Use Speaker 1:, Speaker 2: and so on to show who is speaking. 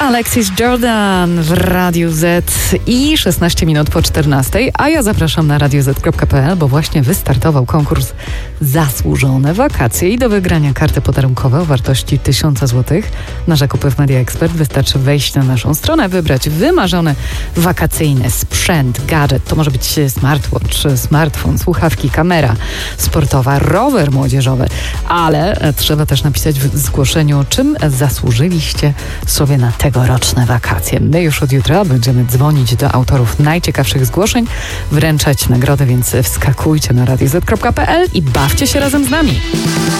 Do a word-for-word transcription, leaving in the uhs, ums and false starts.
Speaker 1: Alexis Jordan w Radiu Z i szesnaście minut po czternastej, a ja zapraszam na radio zet kropka pe el, bo właśnie wystartował konkurs Zasłużone wakacje i do wygrania karty podarunkowe o wartości tysiąc złotych na zakupy w Media Expert wystarczy wejść na naszą stronę, wybrać wymarzony wakacyjny sprzęt, gadżet. To może być smartwatch, smartfon, słuchawki, kamera sportowa, rower młodzieżowy, ale trzeba też napisać w zgłoszeniu, czym zasłużyliście sobie na tegoroczne wakacje. My już od jutra będziemy dzwonić do autorów najciekawszych zgłoszeń, wręczać nagrody, więc wskakujcie na radio zet kropka pe el i bawcie się razem z nami.